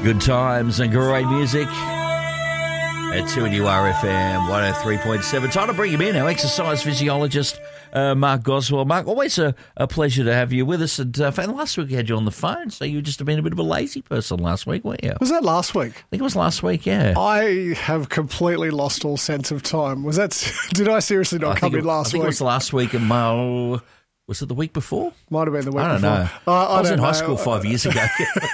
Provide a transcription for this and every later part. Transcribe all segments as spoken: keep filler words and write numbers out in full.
Good times and great music at two N U R F M one oh three point seven. Time to bring him in, our exercise physiologist, uh, Mark Goswell. Mark, always a, a pleasure to have you with us. And uh, last week we had you on the phone, so you just have been a bit of a lazy person last week, weren't you? Was that last week? I think it was last week, yeah. I have completely lost all sense of time. Was that? Did I seriously not I come in it, last I think week? it was last week, and uh, was it the week before? Might have been the week I don't before. know. I, I, I was don't in high know. school five years ago.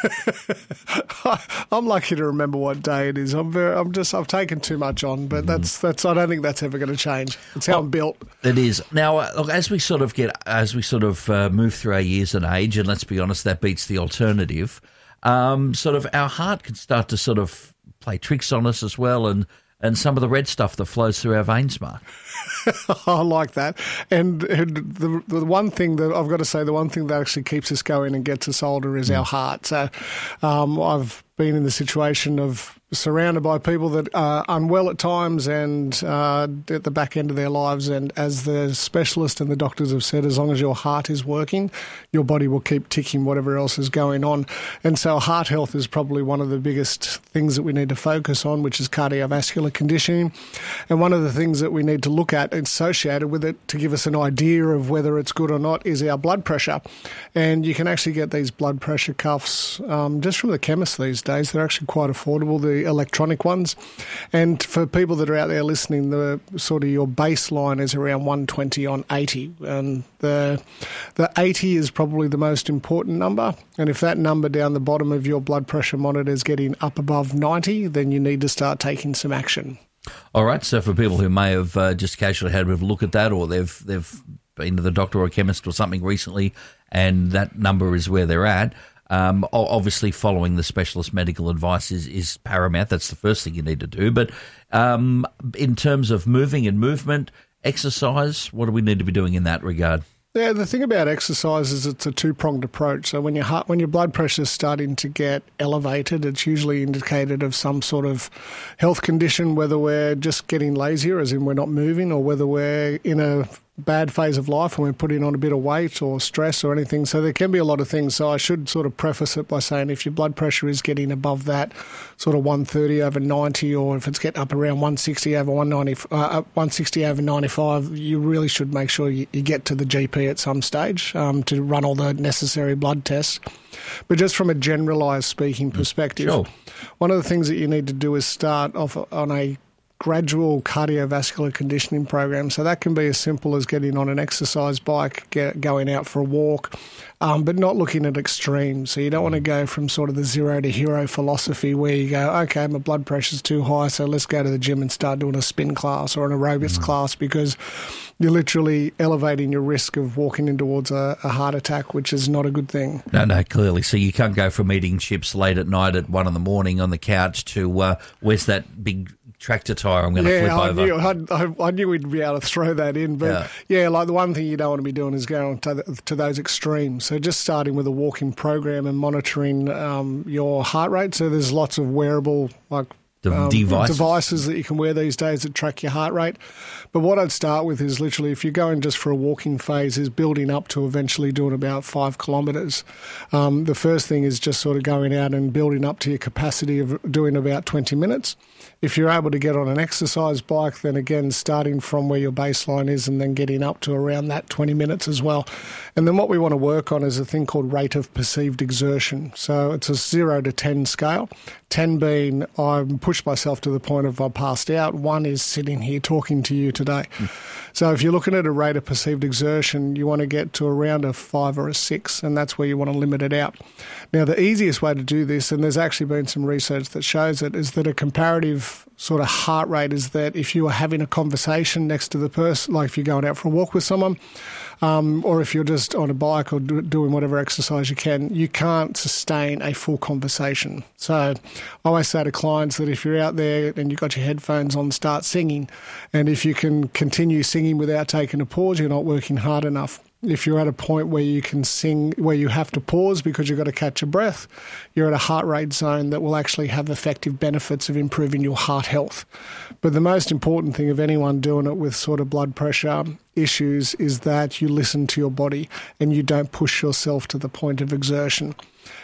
I'm lucky to remember what day it is. I'm very, I'm just, I've taken too much on, but that's, that's, I don't think that's ever going to change. It's how well, I'm built. It is. Now, uh, look, as we sort of get, as we sort of uh, move through our years and age, and let's be honest, that beats the alternative, um, sort of our heart can start to sort of play tricks on us as well, and, and some of the red stuff that flows through our veins, Mark. I like that. And, and the the one thing that I've got to say, the one thing that actually keeps us going and gets us older is mm. our heart. So um, I've been in the situation of surrounded by people that are unwell at times and uh, at the back end of their lives. And as the specialist and the doctors have said, as long as your heart is working, your body will keep ticking whatever else is going on. And so heart health is probably one of the biggest things that we need to focus on, which is cardiovascular conditioning. And one of the things that we need to look at associated with it to give us an idea of whether it's good or not is our blood pressure. And you can actually get these blood pressure cuffs um, just from the chemist these days. They're actually quite affordable, the electronic ones. And for people that are out there listening, the sort of your baseline is around one twenty on eighty. And the the eighty is probably the most important number. And if that number down the bottom of your blood pressure monitor is getting up above ninety, then you need to start taking some action. All right, so for people who may have uh, just casually had a bit of a look at that, or they've they've been to the doctor or a chemist or something recently, and that number is where they're at, um, obviously following the specialist medical advice is, is paramount. That's the first thing you need to do. But um, in terms of moving and movement, exercise, what do we need to be doing in that regard? Yeah, the thing about exercise is it's a two-pronged approach. So when your heart, when your blood pressure is starting to get elevated, it's usually indicated of some sort of health condition, whether we're just getting lazier, as in we're not moving, or whether we're in a bad phase of life and we're putting on a bit of weight or stress or anything. So there can be a lot of things. So I should sort of preface it by saying if your blood pressure is getting above that sort of one thirty over ninety, or if it's getting up around one sixty over one ninety, uh, one sixty over ninety-five, you really should make sure you, you get to the G P at some stage um, to run all the necessary blood tests. But just from a generalised speaking perspective, sure. One of the things that you need to do is start off on a gradual cardiovascular conditioning program. So that can be as simple as getting on an exercise bike, get, going out for a walk, um, but not looking at extremes. So you don't want to go from sort of the zero to hero philosophy where you go, okay, my blood pressure's too high, so let's go to the gym and start doing a spin class or an aerobics mm. class, because you're literally elevating your risk of walking in towards a, a heart attack, which is not a good thing. No, no, clearly. So you can't go from eating chips late at night at one in the morning on the couch to uh, where's that big tractor tyre I'm going to yeah, flip I over. Knew, I, I knew we'd be able to throw that in. But, yeah. yeah, like the one thing you don't want to be doing is going to, the, to those extremes. So just starting with a walking program and monitoring um, your heart rate. So there's lots of wearable, like, The um, devices. devices that you can wear these days that track your heart rate. But what I'd start with is literally, if you're going just for a walking phase, is building up to eventually doing about five kilometres. Um, the first thing is just sort of going out and building up to your capacity of doing about twenty minutes. If you're able to get on an exercise bike, then again, starting from where your baseline is and then getting up to around that twenty minutes as well. And then what we want to work on is a thing called rate of perceived exertion. So it's a zero to ten scale. ten being I'm pushed myself to the point of I passed out. One is sitting here talking to you today. Mm. So if you're looking at a rate of perceived exertion, you want to get to around a five or a six, and that's where you want to limit it out. Now, the easiest way to do this, and there's actually been some research that shows it, is that a comparative sort of heart rate is that if you are having a conversation next to the person, like if you're going out for a walk with someone, um, or if you're just on a bike or do, doing whatever exercise you can, you can't sustain a full conversation. So I always say to clients that if you're out there and you've got your headphones on, start singing. And if you can continue singing without taking a pause, you're not working hard enough. If you're at a point where you can sing, where you have to pause because you've got to catch your breath, you're at a heart rate zone that will actually have effective benefits of improving your heart health. But the most important thing of anyone doing it with sort of blood pressure issues is that you listen to your body and you don't push yourself to the point of exertion.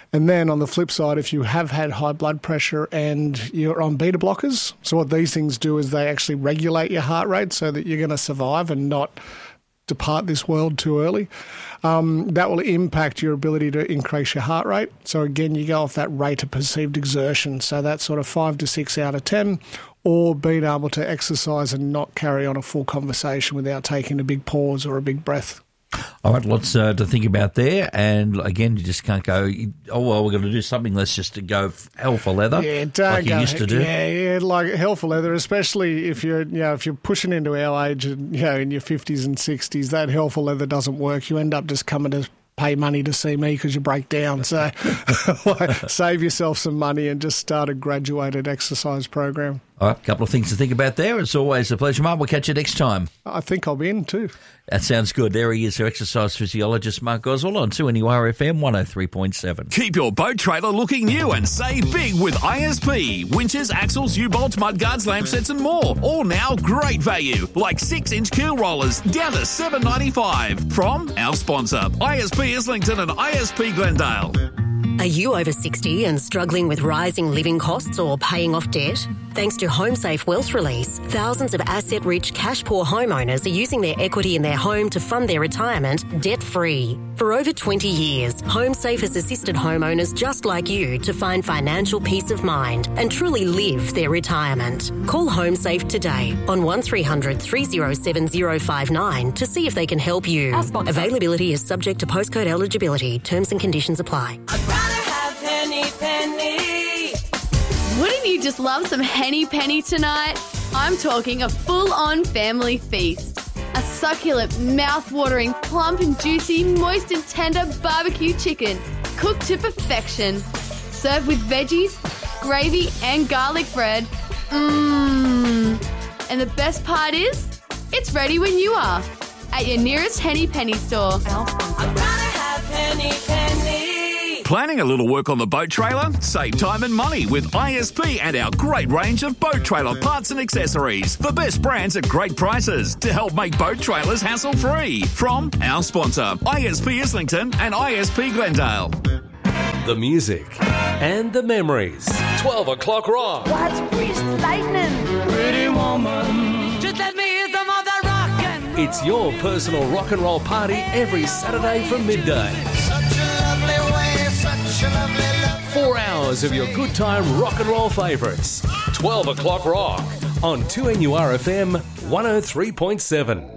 And then on the flip side, if you have had high blood pressure and you're on beta blockers, so what these things do is they actually regulate your heart rate so that you're going to survive and not depart this world too early. Um, that will impact your ability to increase your heart rate. So again, you go off that rate of perceived exertion. So that's sort of five to six out of ten, or being able to exercise and not carry on a full conversation without taking a big pause or a big breath. All right, lots uh, to think about there. And again, you just can't go, oh, well, we're going to do something. Let's just go hell for leather, yeah, don't like you go, used to do. Yeah, yeah, like hell for leather, especially if you're, you know, if you're pushing into our age, and, you know, in your fifties and sixties, that hell for leather doesn't work. You end up just coming to pay money to see me because you break down. So save yourself some money and just start a graduated exercise program. All right, a couple of things to think about there. It's always a pleasure, Mark. We'll catch you next time. I think I'll be in too. That sounds good. There he is, our exercise physiologist, Mark Goswell, on two N U R F M one oh three point seven. Keep your boat trailer looking new and save big with I S P. Winches, axles, U-bolts, mudguards, lamp sets and more. All now great value, like six-inch keel rollers down to seven dollars ninety-five from our sponsor, I S P Islington and I S P Glendale. Are you over sixty and struggling with rising living costs or paying off debt? Thanks to HomeSafe Wealth Release, thousands of asset-rich, cash-poor homeowners are using their equity in their home to fund their retirement debt-free. For over twenty years, HomeSafe has assisted homeowners just like you to find financial peace of mind and truly live their retirement. Call HomeSafe today on one three hundred three oh seven oh five nine to see if they can help you. Availability is subject to postcode eligibility. Terms and conditions apply. Wouldn't you just love some Henny Penny tonight? I'm talking a full-on family feast. A succulent, mouth-watering, plump and juicy, moist and tender barbecue chicken, cooked to perfection. Served with veggies, gravy and garlic bread. Mmm. And the best part is, it's ready when you are. At your nearest Henny Penny store. I'd rather have Henny Penny. Planning a little work on the boat trailer? Save time and money with I S P and our great range of boat trailer parts and accessories. The best brands at great prices to help make boat trailers hassle-free. From our sponsor, I S P Islington and I S P Glendale. The music and the memories. twelve o'clock rock. What's greased lightning? Pretty woman. Just let me hear some of that rockin'. It's your personal rock and roll party every Saturday from midday. Four hours of your good time rock and roll favourites. twelve o'clock rock on two N U R F M one oh three point seven.